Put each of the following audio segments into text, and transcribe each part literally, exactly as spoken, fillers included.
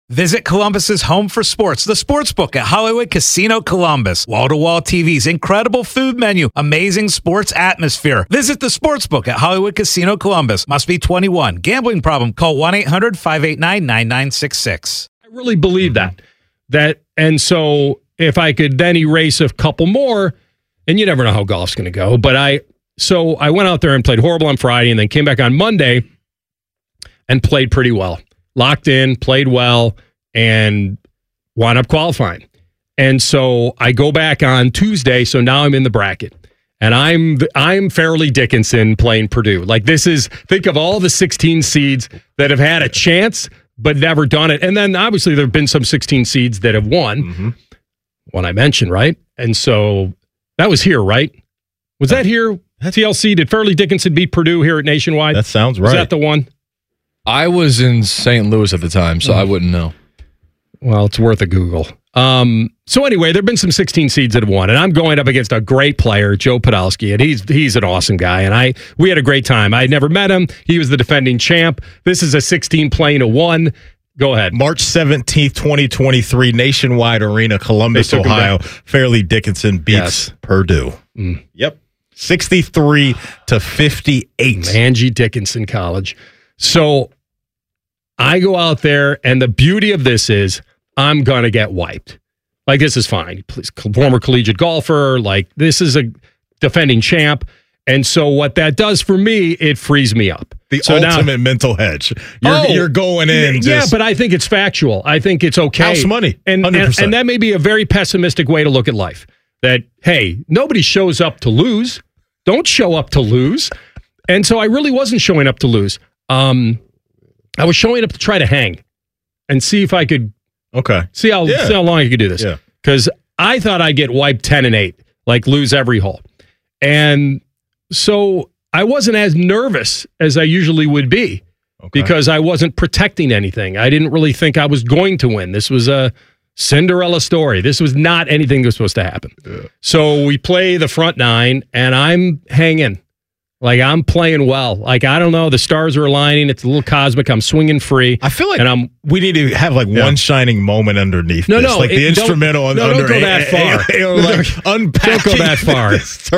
Visit Columbus's home for sports, the Sportsbook at Hollywood Casino Columbus. Wall-to-wall T Vs, incredible food menu, amazing sports atmosphere. Visit the Sportsbook at Hollywood Casino Columbus. Must be twenty-one. Gambling problem? Call one eight hundred five eight nine nine nine six six. I really believe that. That, and so if I could then erase a couple more, and you never know how golf's going to go, but I, so I went out there and played horrible on Friday and then came back on Monday and played pretty well. Locked in, played well, and wound up qualifying. And so I go back on Tuesday, so now I'm in the bracket. And I'm I'm Fairleigh Dickinson playing Purdue. Like, this is, think of all the sixteen seeds that have had a chance but never done it. And then obviously there have been some sixteen seeds that have won. Mm-hmm. One I mentioned, right? And so that was here, right? Was that here? T L C, did Fairleigh Dickinson beat Purdue here at Nationwide? That sounds right. Was that the one? I was in Saint Louis at the time, so mm. I wouldn't know. Well, it's worth a Google. Um, so anyway, there have been some sixteen seeds that have won, and I'm going up against a great player, Joe Podolsky, and he's he's an awesome guy, and I we had a great time. I had never met him. He was the defending champ. This is a sixteen playing a one. Go ahead. March seventeenth, twenty twenty-three, Nationwide Arena, Columbus, Ohio. Fairleigh Dickinson beats yes. Purdue. Mm. Yep. sixty-three to fifty-eight. Angie Dickinson College. So I go out there, and the beauty of this is I'm going to get wiped. Like, this is fine. Former collegiate golfer. Like, this is a defending champ. And so what that does for me, it frees me up. The so ultimate now, mental hedge. You're, oh, you're going in. Yeah, just, but I think it's factual. I think it's okay. House money. And, and, and that may be a very pessimistic way to look at life. That, hey, nobody shows up to lose. Don't show up to lose. And so I really wasn't showing up to lose. Um, I was showing up to try to hang and see if I could okay. see how yeah. see how long I could do this. Because yeah. I thought I'd get wiped ten and eight, like lose every hole. And so I wasn't as nervous as I usually would be okay. because I wasn't protecting anything. I didn't really think I was going to win. This was a Cinderella story. This was not anything that was supposed to happen. Yeah. So we play the front nine, and I'm hanging. Like, I'm playing well. Like, I don't know. The stars are aligning. It's a little cosmic. I'm swinging free. I feel like and I'm, we need to have, like, yeah. one shining moment underneath no, this. No, like the it, instrumental don't, under no, don't go that far. Or like unpacking. Don't go that far.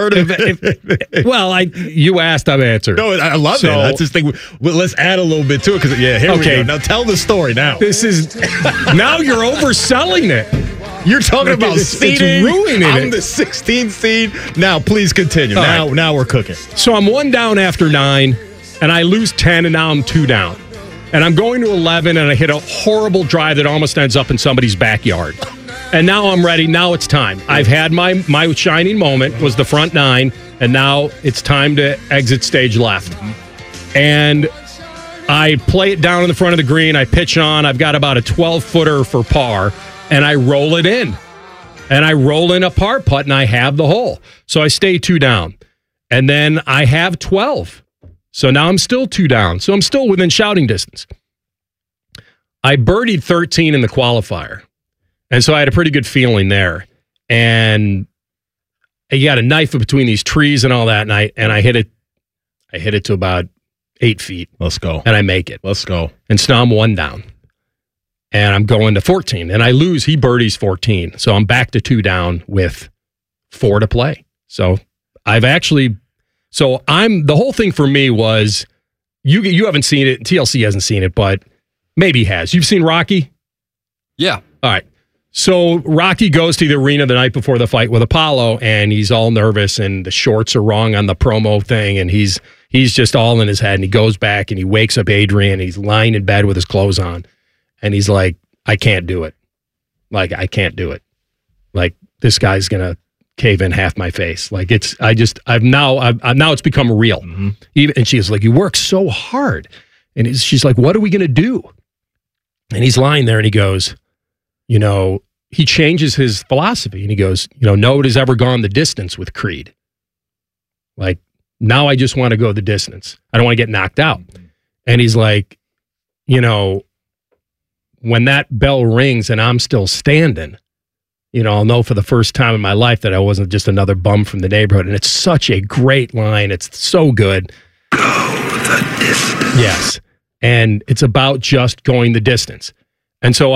if, if, well, I you asked, I've answered. No, I love so, it. I just think, well, let's add a little bit to it. Because, yeah, here okay. we go. Now tell the story now. This is, now you're overselling it. You're talking like about it's, seeding. It's ruining I'm it. I'm the sixteenth seed. Now, please continue. All now, right. now we're cooking. So I'm one down after nine, and I lose ten, and now I'm two down. And I'm going to eleven, and I hit a horrible drive that almost ends up in somebody's backyard. And now I'm ready. Now it's time. I've had my, my shining moment, was the front nine, and now it's time to exit stage left. And I play it down in the front of the green. I pitch on. I've got about a twelve-footer for par. And I roll it in. And I roll in a par putt, and I have the hole. So I stay two down. And then I have twelve. So now I'm still two down. So I'm still within shouting distance. I birdied thirteen in the qualifier. And so I had a pretty good feeling there. And you got a knife between these trees and all that, and I, and I hit it. I hit it to about eight feet. Let's go. And I make it. Let's go. And so now I'm one down. And I'm going to fourteen. And I lose. He birdies fourteen. So I'm back to two down with four to play. So I've actually... So I'm... The whole thing for me was... You you haven't seen it. T L C hasn't seen it, but maybe has. You've seen Rocky? Yeah. All right. So Rocky goes to the arena the night before the fight with Apollo, and he's all nervous, and the shorts are wrong on the promo thing, and he's he's just all in his head, and he goes back, and he wakes up Adrian, and he's lying in bed with his clothes on. And he's like, I can't do it. Like, I can't do it. Like, this guy's going to cave in half my face. Like, it's, I just, I've now, I've, I've now it's become real. Mm-hmm. Even, and she's like, you work so hard. And he's, she's like, what are we going to do? And he's lying there and he goes, you know, he changes his philosophy and he goes, you know, nobody's ever gone the distance with Creed. Like, now I just want to go the distance. I don't want to get knocked out. Mm-hmm. And he's like, you know, when that bell rings and I'm still standing, you know, I'll know for the first time in my life that I wasn't just another bum from the neighborhood. And it's such a great line. It's so good. Go the distance. Yes. And it's about just going the distance. And so